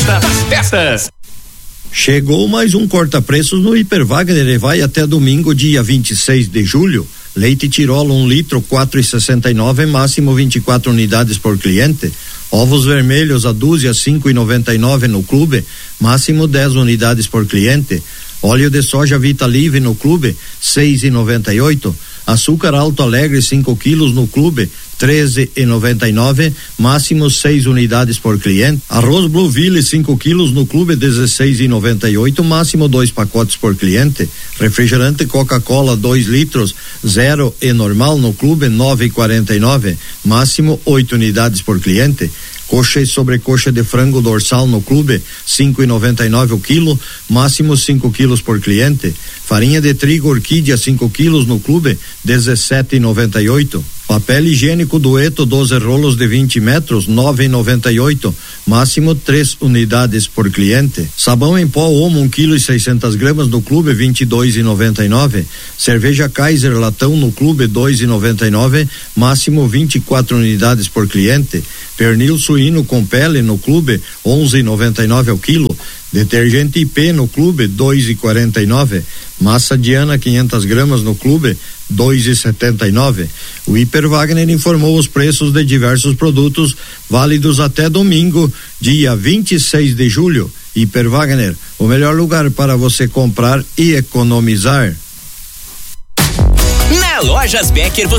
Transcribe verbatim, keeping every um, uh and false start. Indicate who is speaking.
Speaker 1: festa das festas.
Speaker 2: Chegou mais um corta-preços no Hiper Wagner e vai até domingo, dia vinte e seis de julho. Leite Tirolo um litro, quatro e sessenta e nove, máximo vinte e quatro unidades por cliente. Ovos vermelhos a dúzia, cinco e noventa e nove no clube, máximo dez unidades por cliente. Óleo de soja Vita Live no clube, seis e noventa e oito. Açúcar Alto Alegre cinco quilos no clube, treze e noventa e nove, máximo seis unidades por cliente. Arroz Blueville cinco quilos no clube, dezesseis e noventa e oito, máximo dois pacotes por cliente. Refrigerante Coca-Cola dois litros, zero e normal no clube, nove e quarenta e nove, máximo oito unidades por cliente. Coxa e sobrecoxa de frango dorsal no clube, cinco e noventa e nove o quilo, máximo cinco quilos por cliente. Farinha de trigo Orquídea cinco quilos no clube, dezessete e noventa e oito. Papel higiênico Dueto doze rolos de vinte metros, nove e noventa e oito, máximo três unidades por cliente. Sabão em pó Omo um quilo e seiscentas gramas no clube, vinte e dois e noventa e nove. Cerveja Kaiser latão no clube, dois e noventa e nove, máximo vinte e quatro unidades por cliente. Pernil suíno com pele no clube, onze e noventa e nove ao quilo. Detergente I P no clube, dois e quarenta e nove. Massa Diana quinhentas gramas no clube, dois e setenta e nove. O Hiper Wagner informou os preços de diversos produtos válidos até domingo, dia vinte e seis de julho. Hiper Wagner, o melhor lugar para você comprar e economizar.
Speaker 1: Na Lojas Becker